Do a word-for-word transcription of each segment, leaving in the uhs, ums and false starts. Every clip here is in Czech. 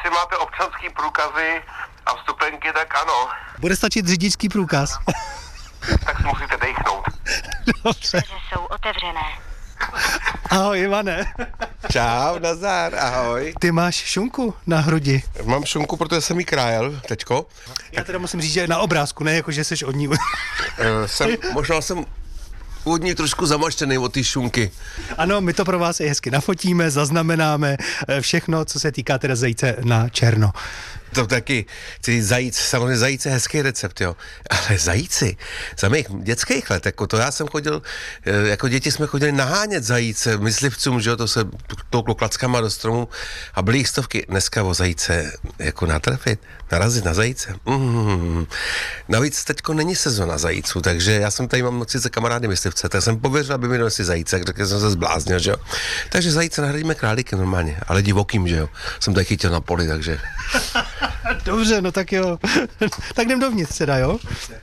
jestli máte občanský průkazy a vstupenky, tak ano. Bude stačit řidičský průkaz. Tak si musíte dejchnout. Dobře. Dveře jsou otevřené. Ahoj, Ivane. Čau, nazdar, ahoj. Ty máš šunku na hrudi. Mám šunku, protože jsem jí krájel teďko. Já teda musím říct, že na obrázku, ne jako, že jsi od ní. Uh, jsem, možná jsem od ní trošku zamaštěný od té šunky. Ano, my to pro vás i hezky nafotíme, zaznamenáme všechno, co se týká teda zajíce na černo. To taky, ty zajíc, samozřejmě zajíce je hezký recept, jo. Ale zajíci, za mých dětských let, jako to já jsem chodil, jako děti jsme chodili nahánět zajíce myslivcům, že jo, to se touklo klackama do stromu a byly jich stovky. Dneska o zajíce jako natrefit, narazit na zajíce. Mm. Navíc teďko není sezona zajíců, takže já jsem tady mám sice kamarády myslivce, tak jsem pověřil, aby mi donesli zajíce, tak jsem se zbláznil, že jo. Takže zajíce nahradíme králíky normálně, ale divokým, že jo. Jsem tady chytil na poli, takže... Dobře, no tak jo. Tak jdem dovnitř teda, jo?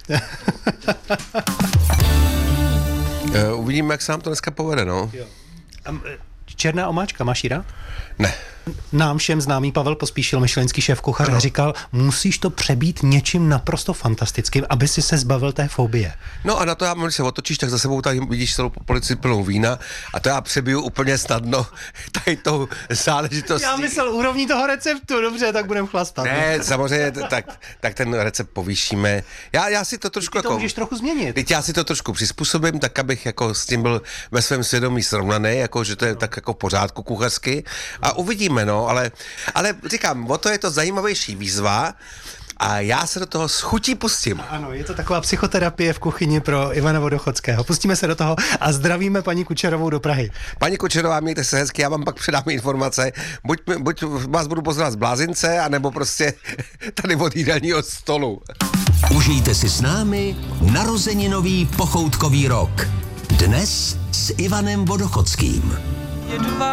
Uvidíme, jak se nám to dneska povede, no. Jo. A černá omáčka, máš ji rád? Ne. Nám všem známý Pavel Pospíšil, michelinský šéf kuchař, říkal, musíš to přebít něčím naprosto fantastickým, aby si se zbavil té fobie. No a na to já, když se otočíš, tak za sebou tady vidíš celou policii plnou vína a to já přebiju úplně snadno tady tou záležitostí. Já myslel úrovní toho receptu, dobře, tak budem chlastat. Ne, samozřejmě, tak, tak ten recept povýšíme. Já, já si to trošku Ty to jako... můžeš trochu změnit. Teď já si to trošku přizpůsobím, tak abych jako s tím byl ve svém svědomí srovnaný, jako že to je tak jako v pořádku kuchařsky a uvidíme, no, ale, ale říkám, o to je to zajímavější výzva a já se do toho s chutí pustím. Ano, je to taková psychoterapie v kuchyni pro Ivana Vodochodského. Pustíme se do toho a zdravíme paní Kučerovou do Prahy. Paní Kučerová, mějte se hezky, já vám pak předám informace, buď, buď vás budu pozvat z blázince, anebo prostě tady od jídelního stolu. Užijte si s námi narozeninový pochoutkový rok. Dnes s Ivanem Vodochodským.